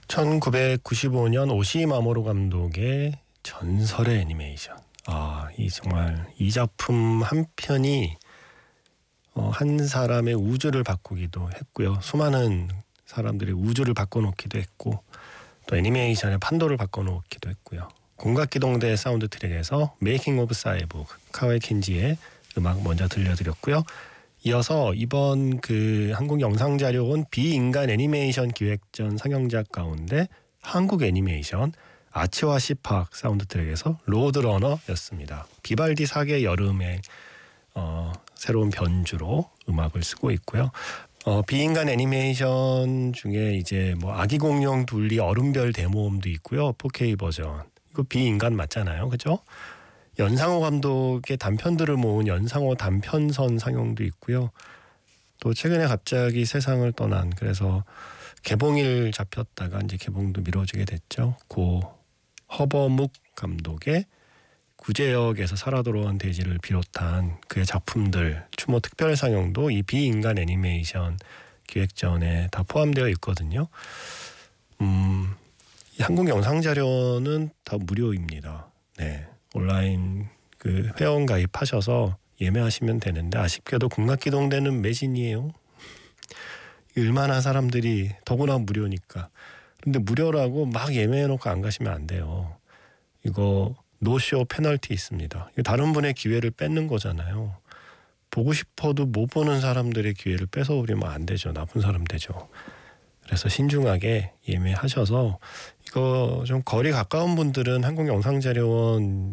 1995년 오시마모토 감독의 전설의 애니메이션. 이 정말 이 작품 한 편이 한 사람의 우주를 바꾸기도 했고요. 수많은 사람들의 우주를 바꿔놓기도 했고, 또 애니메이션의 판도를 바꿔놓기도 했고요. 공각기동대 사운드 트랙에서 메이킹 오브 사이보그 카와이 켄지의 음악 먼저 들려드렸고요. 이어서 이번 한국 영상자료원 비인간 애니메이션 기획전 상영작 가운데 한국 애니메이션 아치와 시팍 사운드 트랙에서 로드러너였습니다. 비발디 사계 여름의 새로운 변주로 음악을 쓰고 있고요. 비인간 애니메이션 중에 이제 아기 공룡 둘리 얼음별 대모험도 있고요. 4K 버전. 이거 비인간 맞잖아요, 그죠? 연상호 감독의 단편들을 모은 연상호 단편선 상영도 있고요. 또 최근에 갑자기 세상을 떠난, 그래서 개봉일 잡혔다가 이제 개봉도 미뤄지게 됐죠. 고 허버묵 감독의 구제역에서 살아 돌아온 돼지를 비롯한 그의 작품들 추모 특별 상영도 이 비인간 애니메이션 기획전에 다 포함되어 있거든요. 이 한국 영상 자료는 다 무료입니다. 네, 온라인 회원 가입하셔서 예매하시면 되는데 아쉽게도 공각기동대는 매진이에요. 얼마나 사람들이 더구나 무료니까. 근데 무료라고 막 예매해놓고 안 가시면 안 돼요. 이거 노쇼 페널티 있습니다. 다른 분의 기회를 뺏는 거잖아요. 보고 싶어도 못 보는 사람들의 기회를 뺏어오려면 안 되죠. 나쁜 사람 되죠. 그래서 신중하게 예매하셔서 이거 좀 거리 가까운 분들은 한국영상자료원